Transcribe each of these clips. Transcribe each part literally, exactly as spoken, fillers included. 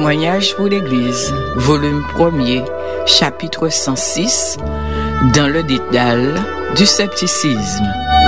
Témoignage pour l'Église, volume premier, chapitre cent six, dans le dédale du scepticisme.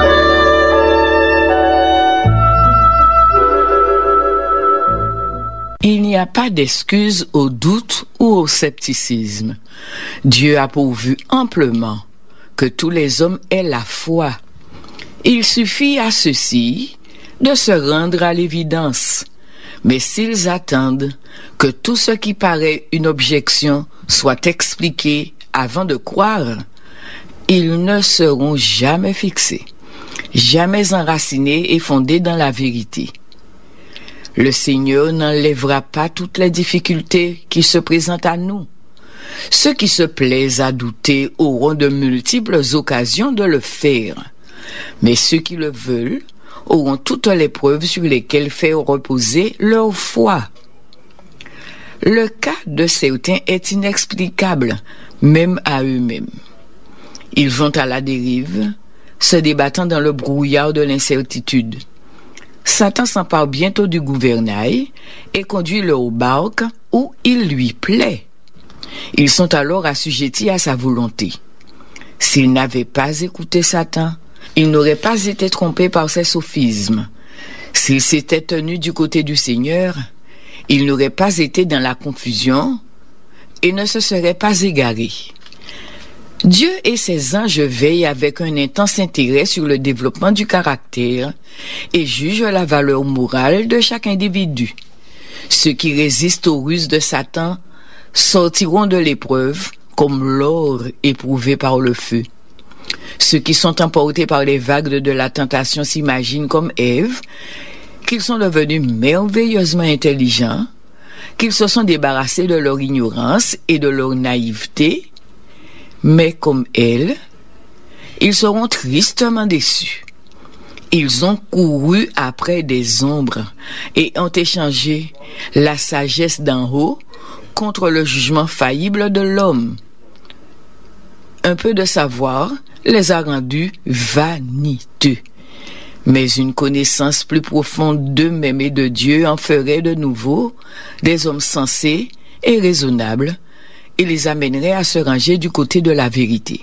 Il n'y a pas d'excuse au doute ou au scepticisme. Dieu a pourvu amplement que tous les hommes aient la foi. Il suffit à ceux-ci de se rendre à l'évidence. Mais s'ils attendent que tout ce qui paraît une objection soit expliqué avant de croire, ils ne seront jamais fixés, jamais enracinés et fondés dans la vérité. Le Seigneur n'enlèvera pas toutes les difficultés qui se présentent à nous. Ceux qui se plaisent à douter auront de multiples occasions de le faire. Mais ceux qui le veulent auront toutes les preuves sur lesquelles faire reposer leur foi. Le cas de certains est inexplicable, même à eux-mêmes. Ils vont à la dérive, se débattant dans le brouillard de l'incertitude. Satan s'empare bientôt du gouvernail et conduit leur barque où il lui plaît. Ils sont alors assujettis à sa volonté. S'ils n'avaient pas écouté Satan, ils n'auraient pas été trompés par ses sophismes. S'ils s'étaient tenus du côté du Seigneur, ils n'auraient pas été dans la confusion et ne se seraient pas égarés. Dieu et ses anges veillent avec un intense intérêt sur le développement du caractère et jugent la valeur morale de chaque individu. Ceux qui résistent aux ruses de Satan sortiront de l'épreuve comme l'or éprouvé par le feu. Ceux qui sont emportés par les vagues de la tentation s'imaginent comme Ève, qu'ils sont devenus merveilleusement intelligents, qu'ils se sont débarrassés de leur ignorance et de leur naïveté, mais comme elle, ils seront tristement déçus. Ils ont couru après des ombres et ont échangé la sagesse d'en haut contre le jugement faillible de l'homme. Un peu de savoir les a rendus vaniteux. Mais une connaissance plus profonde d'eux-mêmes et de Dieu en ferait de nouveau des hommes sensés et raisonnables et les amènerait à se ranger du côté de la vérité.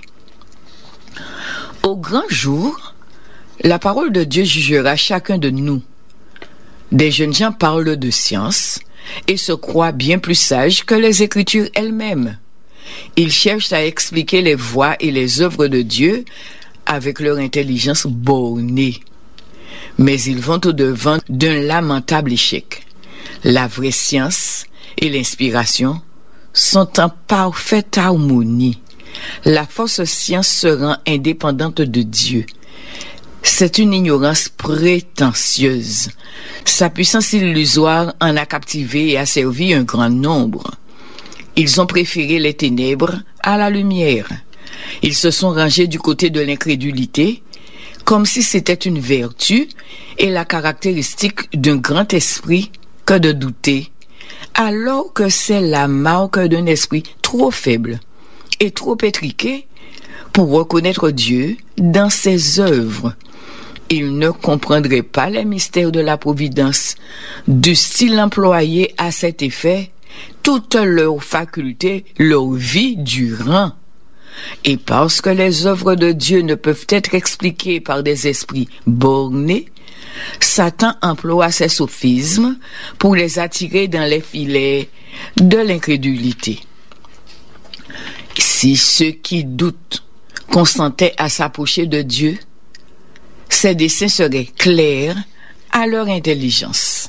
Au grand jour, la parole de Dieu jugera chacun de nous. Des jeunes gens parlent de science et se croient bien plus sages que les Écritures elles-mêmes. Ils cherchent à expliquer les voies et les œuvres de Dieu avec leur intelligence bornée. Mais ils vont au-devant d'un lamentable échec. La vraie science et l'inspiration sont en parfaite harmonie. La fausse science se rend indépendante de Dieu. C'est une ignorance prétentieuse. Sa puissance illusoire en a captivé et a servi un grand nombre. Ils ont préféré les ténèbres à la lumière. Ils se sont rangés du côté de l'incrédulité, comme si c'était une vertu et la caractéristique d'un grand esprit que de douter, alors que c'est la marque d'un esprit trop faible et trop étriqué pour reconnaître Dieu dans ses œuvres. Ils ne comprendraient pas les mystères de la providence, du style employé à cet effet, toutes leurs facultés, leur vie durant. Et parce que les œuvres de Dieu ne peuvent être expliquées par des esprits bornés, Satan emploie ses sophismes pour les attirer dans les filets de l'incrédulité. Si ceux qui doutent consentaient à s'approcher de Dieu, ses desseins seraient clairs à leur intelligence.